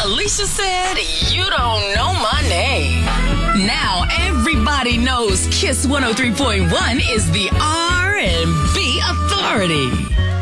Alicia said, "You don't know my name." Now everybody knows Kiss 103.1 is the R&B authority.